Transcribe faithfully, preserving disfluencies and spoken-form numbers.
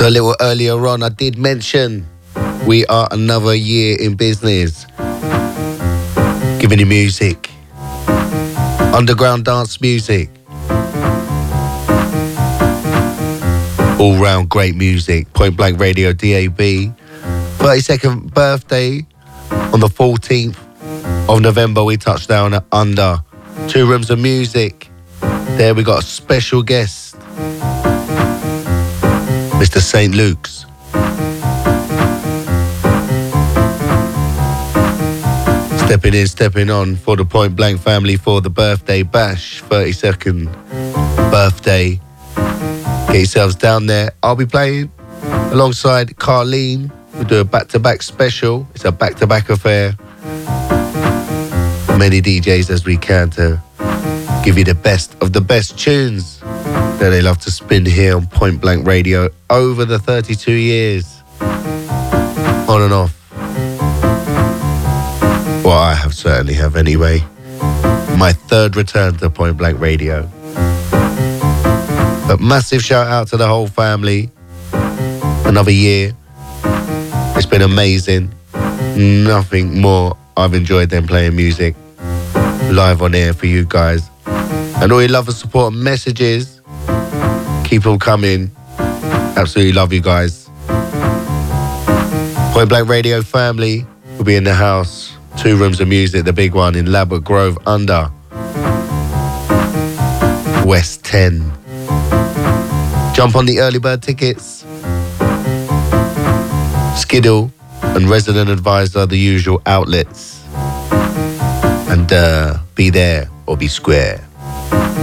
So a little earlier on, I did mention we are another year in business. Giving you music. Underground dance music. All round great music. Point Blank Radio D A B. thirty-second birthday on the fourteenth of November. We touched down at Under. Two rooms of music. There we got a special guest. Mister Saint Luke's. Stepping in, stepping on for the Point Blank family for the birthday bash. thirty-second birthday. Get yourselves down there. I'll be playing alongside Carlene. We'll do a back-to-back special. It's a back-to-back affair. Many D Js as we can to give you the best of the best tunes that they love to spin here on Point Blank Radio over the thirty-two years. On and off. Well, I have certainly have anyway. My third return to Point Blank Radio. But massive shout out to the whole family. Another year. It's been amazing. Nothing more I've enjoyed than playing music live on air for you guys. And all your love and support and messages, keep them coming. Absolutely love you guys. Point Blank Radio family will be in the house. Two rooms of music, the big one in Ladbroke Grove Under. West ten. Jump on the early bird tickets. Skiddle and Resident Advisor, the usual outlets. And uh, be there or be square.